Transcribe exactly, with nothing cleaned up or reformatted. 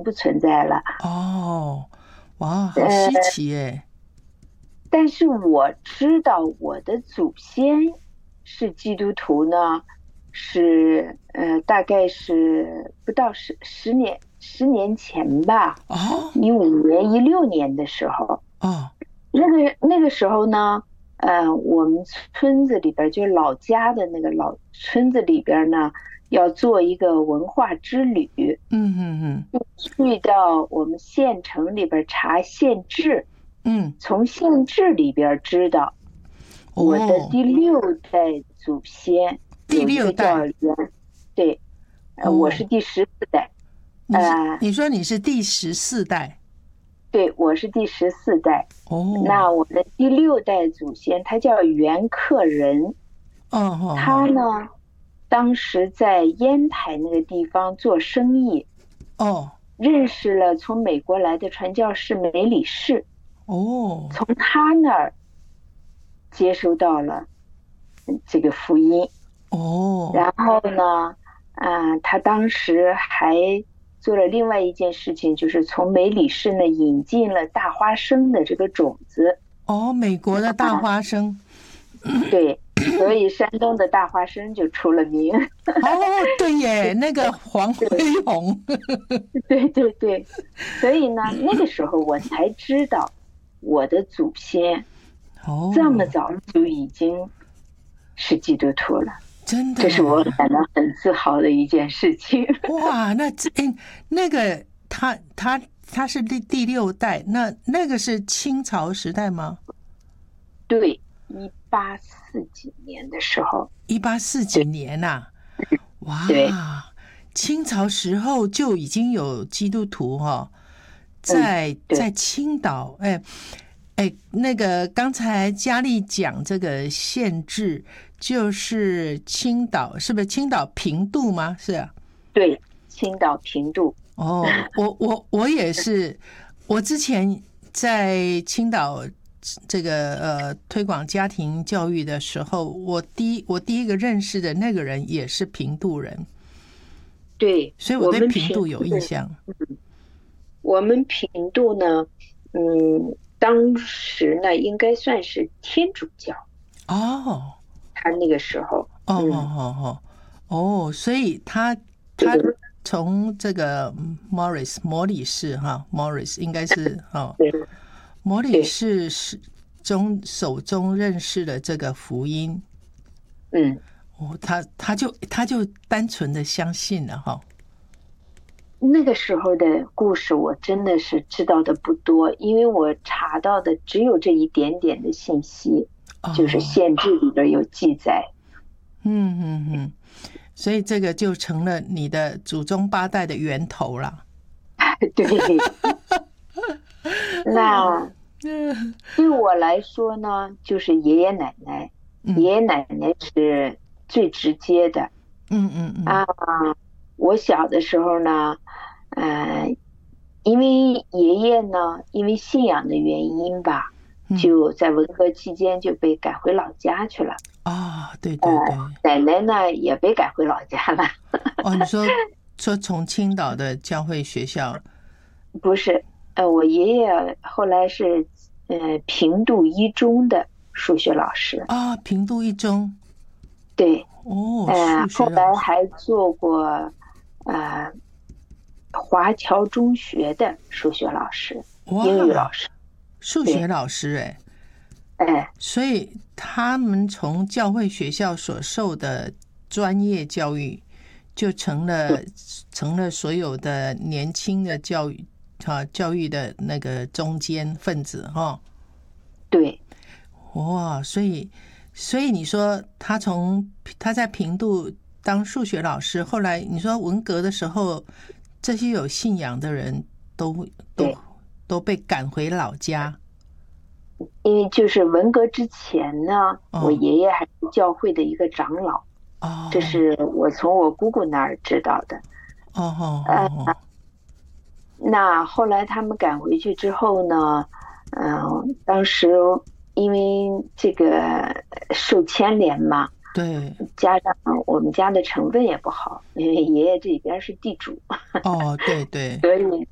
不存在了。 哦，哇，好稀奇耶！呃、 但是我知道我的祖先是基督徒呢，是呃，大概是不到十十年十年前吧。 哦， 一五年、一六年的时候。 哦， 那个那个时候呢，呃，我们村子里边，就是老家的那个老村子里边呢，要做一个文化之旅。 嗯嗯嗯， 去到我们县城里边查县志。 嗯， 从县志里边知道，我的第六代祖先有一个叫袁，对，呃，我是第十四代。 呃，你说你是第十四代？ 对，我是第十四代。 哦， 那我的第六代祖先他叫袁克仁。 哦， 他呢，当时在烟台那个地方做生意。 哦， 认识了从美国来的传教士梅里士。 哦， 从他那儿接收到了这个福音。 哦， 然后呢，啊，他当时还做了另外一件事情，就是从梅里士呢引进了大花生的这个种子。 哦，美国的大花生。 啊、对，所以山东的大花生就出了名。 哦，对耶，那个黄飞鸿。 对对对，所以呢，那个时候我才知道我的祖先这么早就已经是基督徒了。 真的， 这是我感到很自豪的一件事情。 哇，那哎，那个他他他是第第六代，那那个是清朝时代吗？ 对，一八四几年的时候。 一八四几年呐、啊，哇， 对， 清朝时候就已经有基督徒哦，在、嗯、在青岛，哎哎，那个刚才佳丽讲这个县志。就是青岛，是不是青岛平度吗？是啊， 对，青岛平度。 哦，我我我也是，我之前在青岛这个呃推广家庭教育的时候，我第一我第一个认识的那个人也是平度人。 对， 所以我对平度有印象。 嗯，我们平度呢，嗯，当时呢应该算是天主教。 哦。 他那个时候， 哦哦哦哦哦，所以他他从这个 Morris 摩里士哈 Morris 应该是哦，摩里士是中手中认识了这个福音， 嗯， 哦，他他就他就单纯的相信了哈。 那个时候的故事我真的是知道的不多，因为我查到的只有这一点点的信息。就是县志里边有记载。 嗯嗯嗯，所以这个就成了你的祖宗八代的源头了。 对。那对我来说呢，就是爷爷奶奶，嗯、爷爷奶奶是最直接的。 嗯嗯嗯。 啊，我小的时候呢，呃，因为爷爷呢，因为信仰的原因吧。就在文革期间就被赶回老家去了啊、哦，对对对、呃， 奶奶呢也被赶回老家了。 哦，你说说从青岛的教会学校？ 不是，呃，我爷爷后来是呃平度一中的数学老师啊，平度一中， 对， 哦， 呃，后来还做过呃华侨中学的数学老师、英语老师。 数学老师哎、 欸，哎， 所以他们从教会学校所受的专业教育，就成了成了所有的年轻的教育啊教育的那个中间分子哈、哦。 对， 哇，所以所以你说他从他在平度当数学老师，后来你说文革的时候，这些有信仰的人都都。都被赶回老家， 因为就是文革之前呢，哦、我爷爷还是教会的一个长老， 哦， 这是我从我姑姑那儿知道的。 哦哦呃，那后来他们赶回去之后呢，嗯、呃，当时因为这个受牵连嘛， 对， 加上我们家的成分也不好，因为爷爷这边是地主， 哦，对对， 所以